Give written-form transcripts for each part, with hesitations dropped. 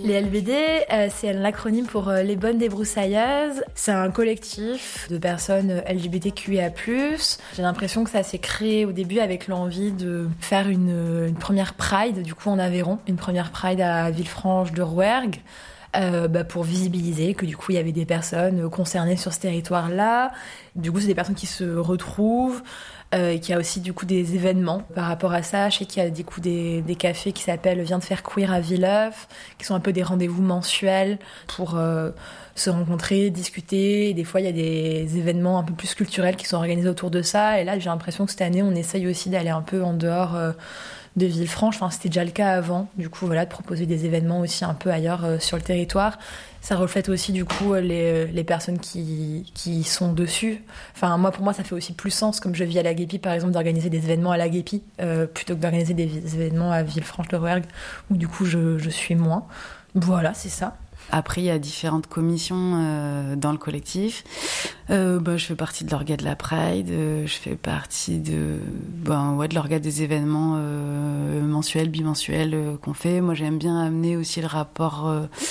Les LBD, c'est l'acronyme pour Les Bonnes Débroussailleuses. C'est un collectif de personnes LGBTQIA+. J'ai l'impression que ça s'est créé au début avec l'envie de faire une première Pride, du coup en Aveyron, une première Pride à Villefranche de Rouergue. Pour visibiliser que du coup il y avait des personnes concernées sur ce territoire-là. Du coup c'est des personnes qui se retrouvent, qu'il y a aussi du coup des événements par rapport à ça. Je sais qu'il y a du coup des cafés qui s'appellent Viens te faire queer à Villeuf, qui sont un peu des rendez-vous mensuels pour se rencontrer, discuter. Et des fois il y a des événements un peu plus culturels qui sont organisés autour de ça. Et là j'ai l'impression que cette année on essaye aussi d'aller un peu en dehors de Villefranche. Enfin, c'était déjà le cas avant. Du coup, voilà, de proposer des événements aussi un peu ailleurs sur le territoire. Ça reflète aussi, du coup, les personnes qui sont dessus. Enfin, pour moi, ça fait aussi plus sens, comme je vis à la Guépie, par exemple, d'organiser des événements à la Guépie, plutôt que d'organiser des événements à Villefranche-de-Rouergue, où du coup, je suis moins. Voilà, c'est ça. Après, il y a différentes commissions dans le collectif. Je fais partie de l'orga de la Pride, je fais partie de l'orga des événements mensuels, bimensuels qu'on fait. Moi, j'aime bien amener aussi le rapport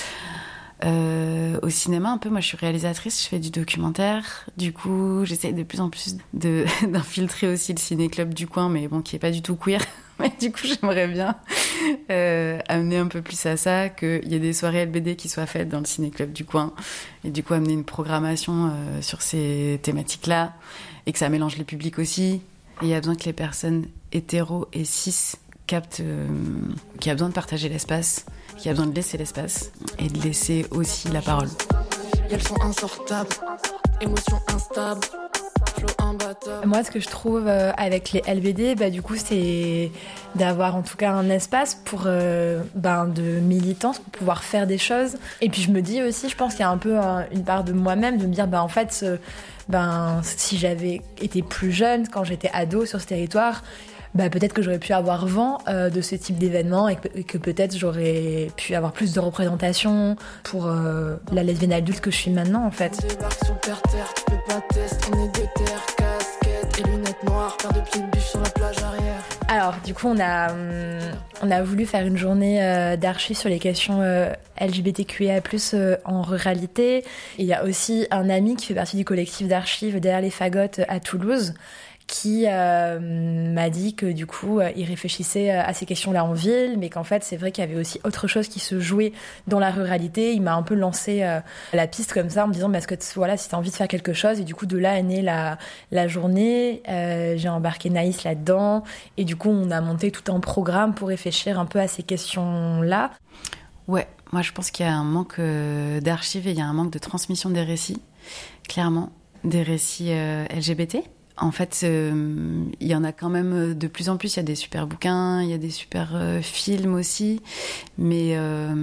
au cinéma un peu. Moi, je suis réalisatrice, je fais du documentaire. Du coup, j'essaie de plus en plus d'infiltrer aussi le ciné-club du coin, mais bon, qui est pas du tout queer. Mais du coup, j'aimerais bien amener un peu plus à ça, qu'il y ait des soirées LBD qui soient faites dans le ciné-club du coin, et du coup amener une programmation sur ces thématiques-là, et que ça mélange les publics aussi. Et il y a besoin que les personnes hétéros et cis captent qu'il y a besoin de partager l'espace, qu'il y a besoin de laisser l'espace, et de laisser aussi la parole. Elles sont insortables, émotions instables. Moi, ce que je trouve avec les LBD, du coup, c'est d'avoir en tout cas un espace pour de militance, pour pouvoir faire des choses. Et puis je me dis aussi, je pense qu'il y a un peu une part de moi-même de me dire, en fait, si j'avais été plus jeune, quand j'étais ado sur ce territoire, peut-être que j'aurais pu avoir vent de ce type d'événement et que peut-être j'aurais pu avoir plus de représentation pour la lesbienne adulte que je suis maintenant, en fait. On débarque sur terre, tu peux pas tester, on est de terre, casquette et lunettes noires, paire de pieds de biche sur la plage arrière. Alors, du coup, on a voulu faire une journée d'archives sur les questions LGBTQIA+, en ruralité. Et il y a aussi un ami qui fait partie du collectif d'archives Derrière les fagottes à Toulouse, qui m'a dit que du coup il réfléchissait à ces questions-là en ville, mais qu'en fait c'est vrai qu'il y avait aussi autre chose qui se jouait dans la ruralité. Il m'a un peu lancé la piste comme ça en me disant est-ce que si t'as envie de faire quelque chose, et du coup de là est née la journée. J'ai embarqué Naïs là-dedans, et du coup on a monté tout un programme pour réfléchir un peu à ces questions-là. Ouais, moi je pense qu'il y a un manque d'archives et il y a un manque de transmission des récits, clairement, des récits LGBT. En fait, il y en a quand même de plus en plus. Il y a des super bouquins, il y a des super films aussi. Mais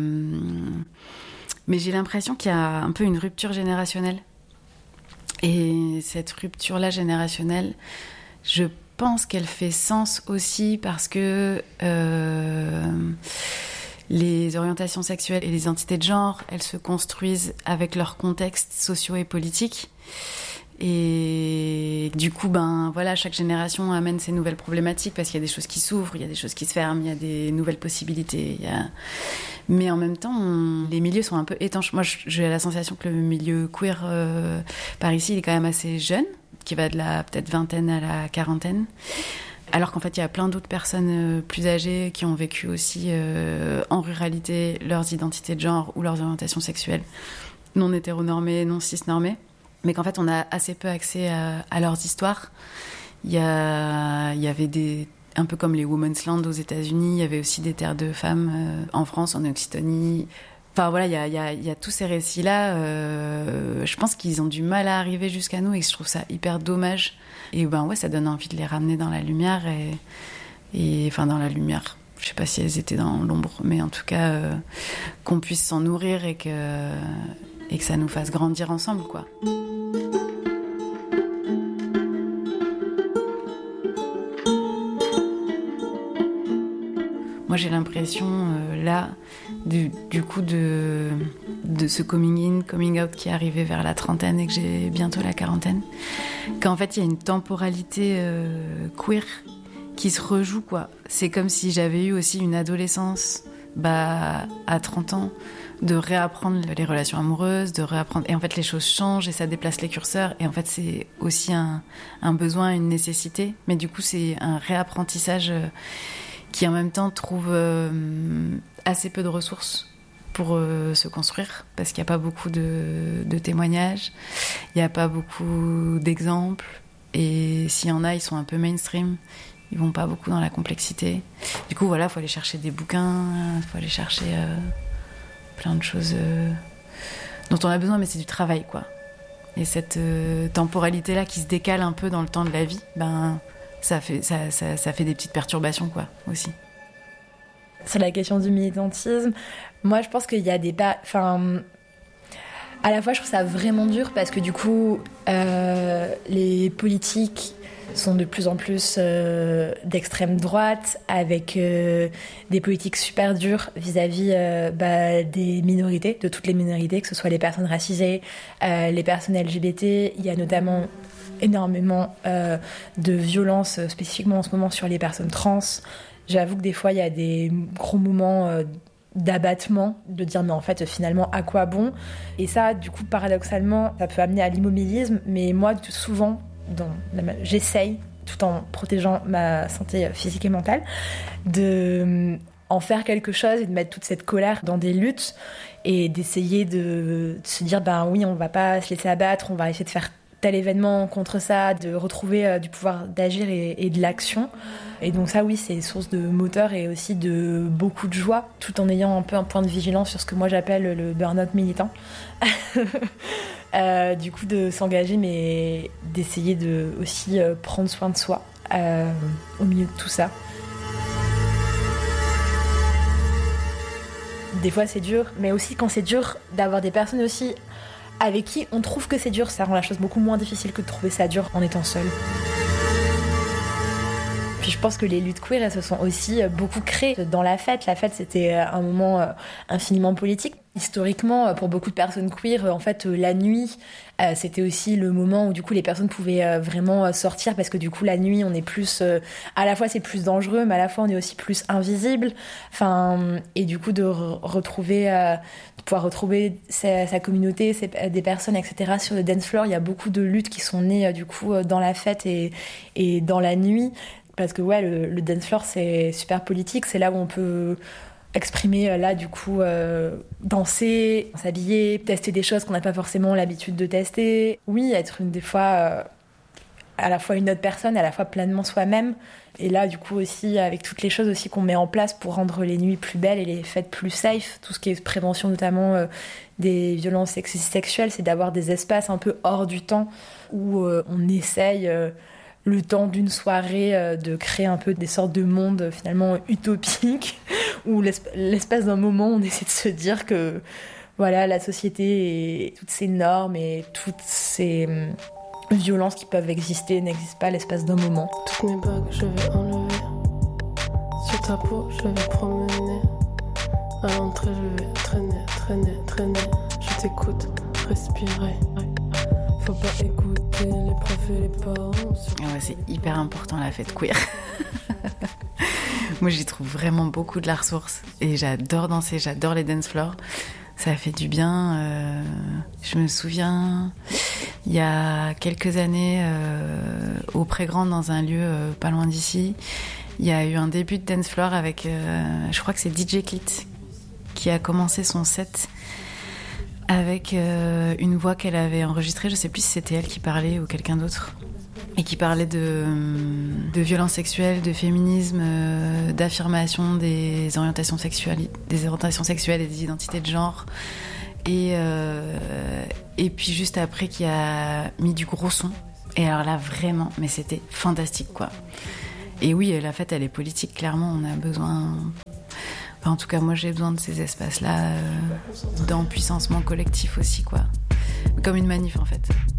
j'ai l'impression qu'il y a un peu une rupture générationnelle. Et cette rupture-là générationnelle, je pense qu'elle fait sens aussi parce que les orientations sexuelles et les identités de genre, elles se construisent avec leur contexte socio et politique. Et du coup, chaque génération amène ses nouvelles problématiques parce qu'il y a des choses qui s'ouvrent, il y a des choses qui se ferment, il y a des nouvelles possibilités. Mais en même temps, les milieux sont un peu étanches. Moi, j'ai la sensation que le milieu queer par ici, il est quand même assez jeune, qui va de la peut-être vingtaine à la quarantaine. Alors qu'en fait, il y a plein d'autres personnes plus âgées qui ont vécu aussi en ruralité leurs identités de genre ou leurs orientations sexuelles non hétéronormées, non cisnormées. Mais qu'en fait, on a assez peu accès à leurs histoires. Il y avait un peu comme les Women's Land aux États-Unis, il y avait aussi des terres de femmes en France, en Occitanie. Enfin voilà, il y a tous ces récits-là. Je pense qu'ils ont du mal à arriver jusqu'à nous et je trouve ça hyper dommage. Et ça donne envie de les ramener dans la lumière et dans la lumière. Je sais pas si elles étaient dans l'ombre, mais en tout cas qu'on puisse s'en nourrir et que ça nous fasse grandir ensemble, quoi. Moi, j'ai l'impression, là, du coup, de ce coming in, coming out qui est arrivé vers la trentaine et que j'ai bientôt la quarantaine, qu'en fait, il y a une temporalité queer qui se rejoue, quoi. C'est comme si j'avais eu aussi une adolescence à 30 ans, de réapprendre les relations amoureuses, de réapprendre... Et en fait, les choses changent et ça déplace les curseurs. Et en fait, c'est aussi un besoin, une nécessité. Mais du coup, c'est un réapprentissage qui, en même temps, trouve assez peu de ressources pour se construire. Parce qu'il n'y a pas beaucoup de témoignages. Il n'y a pas beaucoup d'exemples. Et s'il y en a, ils sont un peu mainstream. Ils vont pas beaucoup dans la complexité. Du coup, voilà, il faut aller chercher des bouquins, il faut aller chercher plein de choses dont on a besoin, mais c'est du travail, quoi. Et cette temporalité-là qui se décale un peu dans le temps de la vie, ça fait des petites perturbations, quoi, aussi. Sur la question du militantisme, moi, je pense qu'il y a des... à la fois, je trouve ça vraiment dur parce que du coup, les politiques sont de plus en plus d'extrême droite, avec des politiques super dures vis-à-vis des minorités, de toutes les minorités, que ce soit les personnes racisées, les personnes LGBT. Il y a notamment énormément de violences, spécifiquement en ce moment sur les personnes trans. J'avoue que des fois, il y a des gros moments d'abattement, de dire mais en fait finalement à quoi bon. Et ça, du coup, paradoxalement, ça peut amener à l'immobilisme, mais moi, souvent, j'essaye, tout en protégeant ma santé physique et mentale, de en faire quelque chose et de mettre toute cette colère dans des luttes et d'essayer de se dire oui, on va pas se laisser abattre, on va essayer de faire tel événement contre ça, de retrouver du pouvoir d'agir et de l'action. Et donc ça, oui, c'est source de moteur et aussi de beaucoup de joie, tout en ayant un peu un point de vigilance sur ce que moi j'appelle le burn-out militant. Du coup, de s'engager, mais d'essayer de aussi prendre soin de soi au milieu de tout ça. Des fois, c'est dur, mais aussi quand c'est dur, d'avoir des personnes aussi avec qui on trouve que c'est dur, ça rend la chose beaucoup moins difficile que de trouver ça dur en étant seul. Puis je pense que les luttes queer, elles se sont aussi beaucoup créées dans la fête. La fête, c'était un moment infiniment politique. Historiquement, pour beaucoup de personnes queer, en fait, la nuit, c'était aussi le moment où du coup les personnes pouvaient vraiment sortir, parce que du coup la nuit, on est plus, à la fois c'est plus dangereux, mais à la fois on est aussi plus invisible. Et du coup de pouvoir retrouver sa communauté, des personnes, etc. Sur le dance floor, il y a beaucoup de luttes qui sont nées du coup dans la fête et dans la nuit. Parce que ouais, le dance floor, c'est super politique, c'est là où on peut exprimer, là du coup, danser, s'habiller, tester des choses qu'on n'a pas forcément l'habitude de tester. Oui, être des fois à la fois une autre personne, à la fois pleinement soi-même. Et là, du coup, aussi, avec toutes les choses aussi qu'on met en place pour rendre les nuits plus belles et les fêtes plus safe, tout ce qui est prévention notamment des violences sexuelles, c'est d'avoir des espaces un peu hors du temps où on essaye... le temps d'une soirée, de créer un peu des sortes de mondes finalement utopiques, où l'espace d'un moment, on essaie de se dire que voilà, la société et toutes ces normes et toutes ces violences qui peuvent exister n'existent pas à l'espace d'un moment. Toutes mes bagues, je vais enlever. Sur ta peau, je vais promener. À l'entrée, je vais traîner. Je t'écoute, respirer. Faut pas écouter les profs et les parents. Ouais, c'est hyper important la fête queer. Moi, j'y trouve vraiment beaucoup de la ressource. Et j'adore danser, j'adore les dance floors. Ça fait du bien. Je me souviens, il y a quelques années, au Prégrand, dans un lieu pas loin d'ici, il y a eu un début de dance floor avec, je crois que c'est DJ Clit, qui a commencé son set avec une voix qu'elle avait enregistrée. Je sais plus si c'était elle qui parlait ou quelqu'un d'autre. Et qui parlait de violences sexuelles, de féminisme, d'affirmation des orientations sexuelles et des identités de genre. Et puis juste après, qui a mis du gros son. Et alors là, vraiment, mais c'était fantastique, quoi. Et oui, la fête, elle est politique, clairement. On a besoin... Enfin, en tout cas, moi, j'ai besoin de ces espaces-là d'empuissancement collectif aussi, quoi. Comme une manif, en fait.